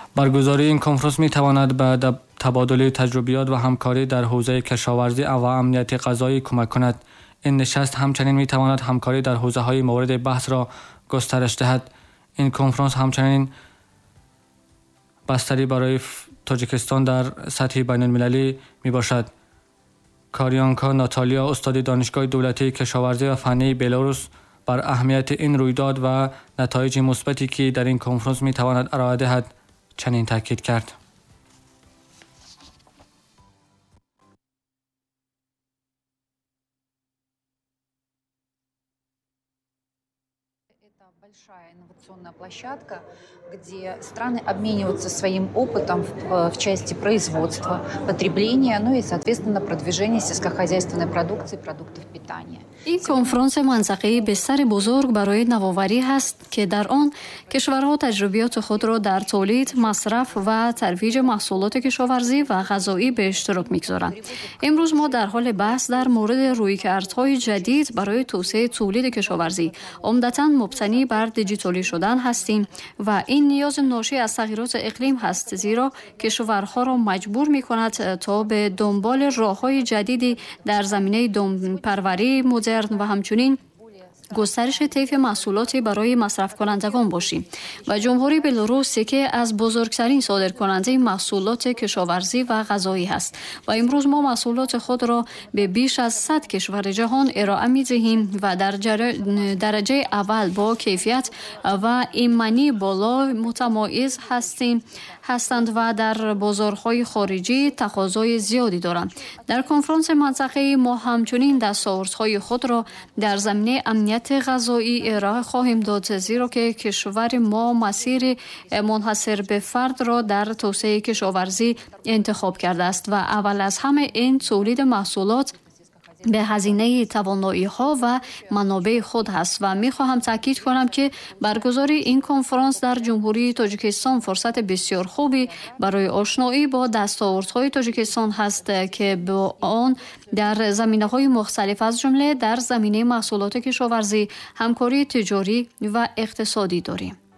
برگزاری این کنفرانس می تواند به تبادل تجربیات و همکاری در حوزه کشاورزی و امنیت غذایی کمک کند. این نشست همچنین می تواند همکاری در حوزه های مورد بحث را گسترش دهد. این کنفرانس همچنین بستری برای تاجیکستان در سطح بین المللی می باشد. کاریانکا ناتالیا، استاد دانشگاه دولتی کشاورزی و فنی بلاروس، بر اهمیت این رویداد و نتایج مثبتی که در این کنفرانس می تواند ارائه دهد چنین تاکید کرد. Большая инновационная площадка, где страны обмениваются своим опытом в части производства, потребления, ну и, соответственно, продвижения сельскохозяйственной продукции, продуктов питания. این کنفرانس منطقه‌ای بستر بزرگ برای نوآوری است که در آن کشورها تجربیات خود را در تولید، مصرف و ترویج محصولات کشاورزی و غذایی به اشتراک می‌گذارند. امروز ما در حال بحث در مورد رویکردهای جدید برای توسعه تولید کشاورزی، عمدتاً مبتنی بر دیجیتالی شدن هستیم و این نیاز ناشی از تغییرات اقلیم هست، زیرا کشورها را مجبور می‌کند تا به دنبال راه‌های جدیدی در زمینه دامپروری مدرن و همچنین گسترش طیف محصولاتی برای مصرف کنندگان باشیم و جمهوری بلاروس که از بزرگترین صادرکننده محصولات کشاورزی و غذایی است و امروز ما محصولات خود را به بیش از 100 کشور جهان ارائه می‌دهیم و در درجه اول با کیفیت و ایمنی بالا متمایز هستند و در بازارهای خارجی تقاضای زیادی دارند. در کنفرانس منطقه‌ای ما همچنین دستاوردهای خود را در زمینه امنیت غذایی ارائه خواهیم داد، زیرا که کشور ما مسیر منحصر به فرد را در توسعه کشاورزی انتخاب کرده است و اول از همه این تولید محصولات به هزینه توانایی‌ها و منابع خود هست و می‌خواهم تاکید کنم که برگزاری این کنفرانس در جمهوری تاجیکستان فرصت بسیار خوبی برای آشنایی با دستاوردهای تاجیکستان هست که با آن در زمینه‌های مختلف از جمله در زمینه محصولات کشاورزی همکاری تجاری و اقتصادی داریم.